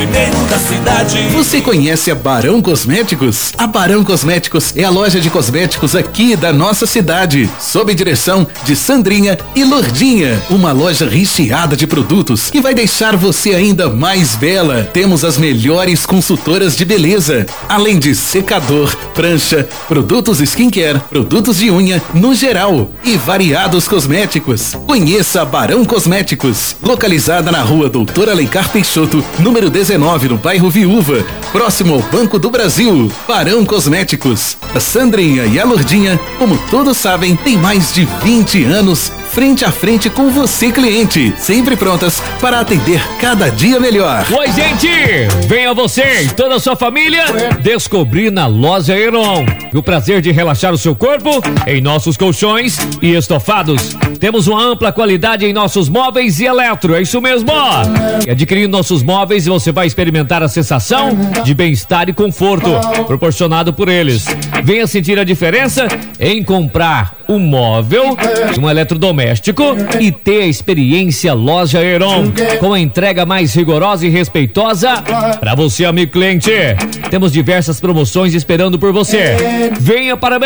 primeiro da cidade. Você conhece a Barão Cosméticos? A Barão Cosméticos é a loja de cosméticos aqui da nossa cidade, sob direção de Sandrinha e Lourdinha. Uma loja recheada de produtos que vai deixar você ainda mais bela. Temos as melhores consultoras de beleza, além de secador, prancha, produtos skincare, produtos de unha no geral e variados cosméticos. Conheça a Barão Cosméticos, localizada na rua Doutor Alencar Peixoto, número 19, no bairro Viúva, próximo ao Banco do Brasil. Barão Cosméticos. A Sandrinha e a Lourdinha, como todos sabem, tem mais de 20 anos frente a frente com você, cliente, sempre prontas para atender cada dia melhor. Oi, gente! Venha você e toda a sua família descobrir na Loja Heron o prazer de relaxar o seu corpo em nossos colchões e estofados. Temos uma ampla qualidade em nossos móveis e eletro, é isso mesmo! E adquirindo nossos móveis, você vai experimentar a sensação de bem-estar e conforto proporcionado por eles. Venha sentir a diferença em comprar um móvel, um eletrodoméstico e ter a experiência Loja Heron, com a entrega mais rigorosa e respeitosa para você, amigo cliente. Temos diversas promoções esperando por você. Venha para